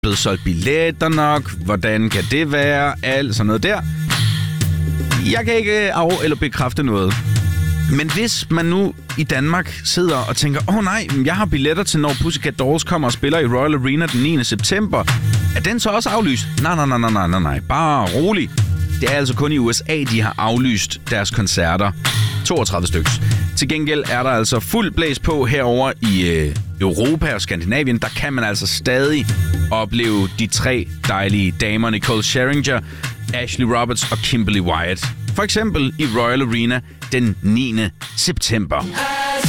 blevet solgt billetter nok? Hvordan kan det være? Alt sådan noget der. Jeg kan ikke af- eller bekræfte noget. Men hvis man nu i Danmark sidder og tænker, nej, jeg har billetter til, når Pussycat Dolls kommer og spiller i Royal Arena den 9. september, er den så også aflyst? Nej. Bare rolig. Det er altså kun i USA, de har aflyst deres koncerter. 32 styks. Til gengæld er der altså fuld blæs på herover i Europa og Skandinavien. Der kan man altså stadig opleve de 3 dejlige damer, Nicole Scherzinger, Ashley Roberts og Kimberly Wyatt. For eksempel i Royal Arena den 9. september.